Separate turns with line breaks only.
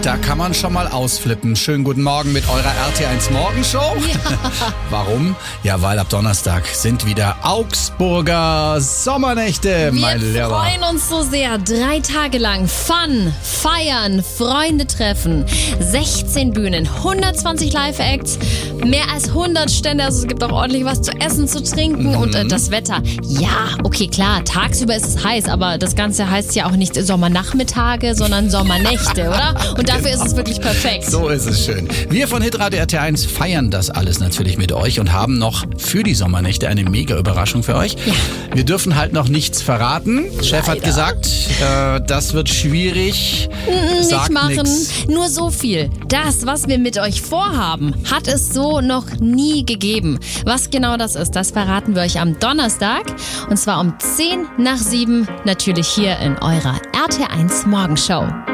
Da kann man schon mal ausflippen. Schönen guten Morgen mit eurer RT1 Morgenshow.
Ja.
Warum? Ja, weil ab Donnerstag sind wieder Augsburger Sommernächte, meine
Wir
Lehrer.
freuen uns so sehr. 3 Tage lang Fun, feiern, Freunde treffen, 16 Bühnen, 120 Live-Acts, mehr als 100 Stände. Also es gibt auch ordentlich was zu essen, zu trinken und das Wetter. Ja, okay, klar, tagsüber ist es heiß, aber das Ganze heißt ja auch nicht Sommernachmittage, sondern Sommernächte, oder? Und dafür ist es wirklich perfekt.
So ist es schön. Wir von Hitradio RT1 feiern das alles natürlich mit euch und haben noch für die Sommernächte eine mega Überraschung für euch.
Ja.
Wir dürfen halt noch nichts verraten. Chef hat gesagt, das wird schwierig. Sagt
Nicht machen.
nix.
Nur so viel. Das, was wir mit euch vorhaben, hat es so noch nie gegeben. Was genau das ist, das verraten wir euch am Donnerstag. Und zwar um 6:50, natürlich hier in eurer RT1 Morgenshow.